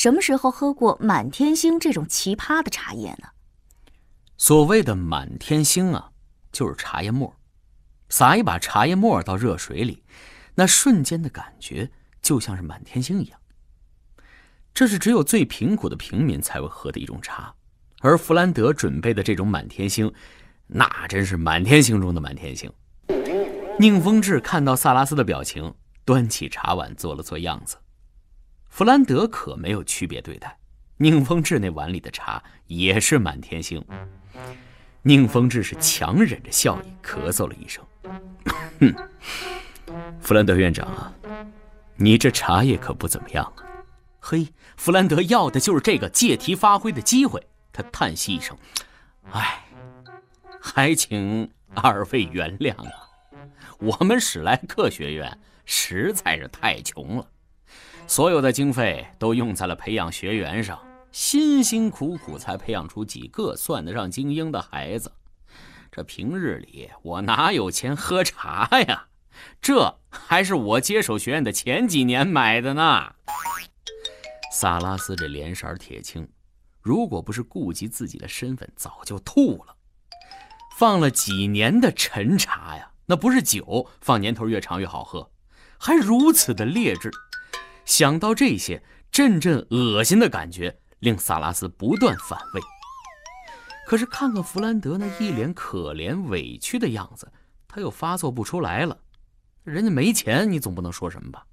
什么时候喝过满天星这种奇葩的茶叶呢？ 所谓的满天星啊，就是茶叶末。撒一把茶叶末到热水里，那瞬间的感觉就像是满天星一样。这是只有最贫苦的平民才会喝的一种茶，而弗兰德准备的这种满天星，那真是满天星中的满天星。宁风致看到萨拉斯的表情，端起茶碗做了做样子。弗兰德可没有区别对待，宁风致那碗里的茶也是满天星。宁风致是强忍着笑意咳嗽了一声，弗兰德院长啊，你这茶叶可不怎么样啊。嘿，弗兰德要的就是这个借题发挥的机会。他叹息一声，哎，还请二位原谅啊，我们史莱克学院实在是太穷了，所有的经费都用在了培养学员上，辛辛苦苦才培养出几个算得上精英的孩子。这平日里我哪有钱喝茶呀？这还是我接手学院的前几年买的呢。萨拉斯这脸色铁青，如果不是顾及自己的身份，早就吐了。放了几年的陈茶呀，那不是酒，放年头越长越好喝，还如此的劣质。想到这些，阵阵恶心的感觉令萨拉斯不断反胃。可是看看弗兰德那一脸可怜委屈的样子，他又发作不出来了。人家没钱，你总不能说什么吧？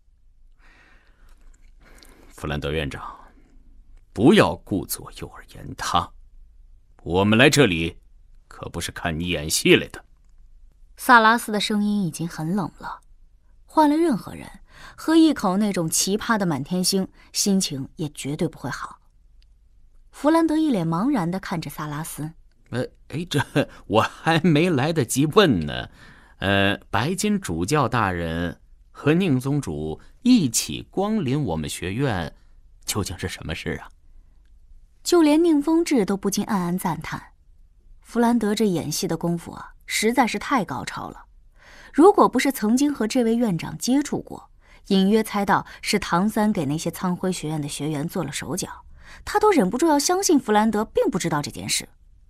弗兰德院长，不要顾左右而言他，我们来这里可不是看你演戏来的。 萨拉斯的声音已经很冷了，换了任何人喝一口那种奇葩的满天星，心情也绝对不会好。弗兰德一脸茫然地看着萨拉斯， 这我还没来得及问呢。白金主教大人和宁宗主一起光临我们学院，究竟是什么事啊？ 就连宁风致都不禁暗暗赞叹，弗兰德这演戏的功夫啊，实在是太高超了。如果不是曾经和这位院长接触过，隐约猜到是唐三给那些苍辉学院的学员做了手脚，他都忍不住要相信弗兰德并不知道这件事。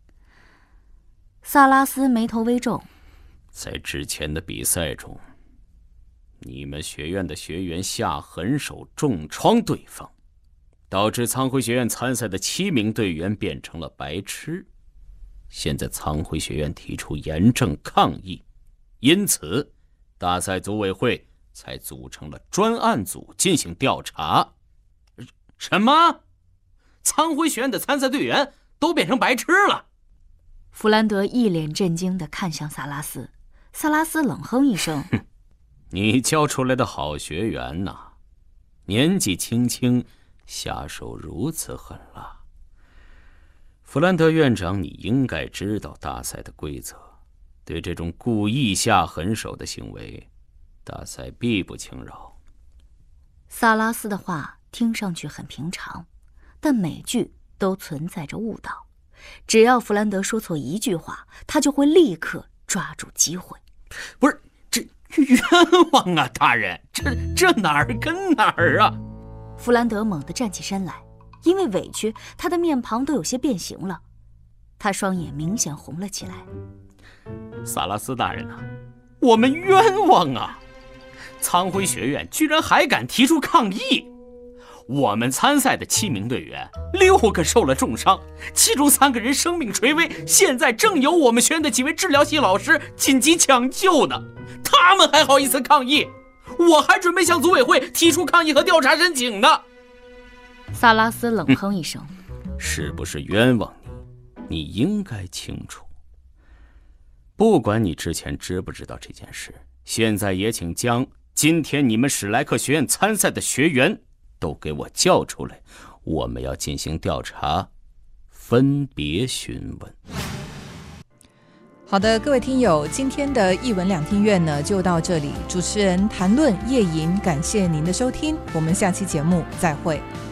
萨拉斯眉头微皱， 在之前的比赛中，你们学院的学员下狠手重创对方，导致苍辉学院参赛的7名队员变成了白痴。现在苍辉学院提出严正抗议，因此大赛组委会才组成了专案组进行调查。什么？苍辉学院的参赛队员都变成白痴了？ 弗兰德一脸震惊地看向萨拉斯，萨拉斯冷哼一声， 你教出来的好学员呐，年纪轻轻下手如此狠辣。弗兰德院长，你应该知道大赛的规则，对这种故意下狠手的行为，大赛必不轻饶。 萨拉斯的话听上去很平常，但每句都存在着误导。只要弗兰德说错一句话，他就会立刻抓住机会。 不是，这冤枉啊，大人，这哪儿跟哪儿啊？ 弗兰德猛地站起身来，因为委屈，他的面庞都有些变形了，他双眼明显红了起来。 萨拉斯大人啊，我们冤枉啊！苍辉学院居然还敢提出抗议！我们参赛的7名队员，6个受了重伤，其中3个人生命垂危，现在正由我们学院的几位治疗系老师紧急抢救呢。他们还好意思抗议？我还准备向组委会提出抗议和调查申请呢。 萨拉斯冷哼一声， 是不是冤枉你应该清楚。不管你之前知不知道这件事，现在也请将今天你们史莱克学院参赛的学员都给我叫出来，我们要进行调查，分别询问。 好的，各位听友，今天的一文两厅院呢就到这里。主持人谈论叶莹，感谢您的收听，我们下期节目再会。